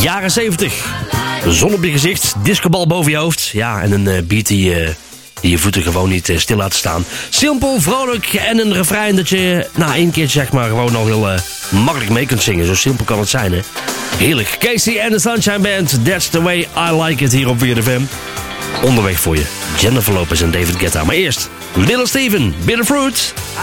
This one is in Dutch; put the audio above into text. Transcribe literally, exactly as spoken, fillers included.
Jaren zeventig. Zon op je gezicht, discobal boven je hoofd. Ja, en een uh, beat die, uh, die je voeten gewoon niet uh, stil laten staan. Simpel, vrolijk en een refrein dat je na één keer zeg maar gewoon al heel uh, makkelijk mee kunt zingen. Zo simpel kan het zijn, hè. Heerlijk. Casey en de Sunshine Band, That's the way I like it hier op W D F M. Onderweg voor je, Jennifer Lopez en David Guetta. Maar eerst, Little Steven, Bitter Fruit.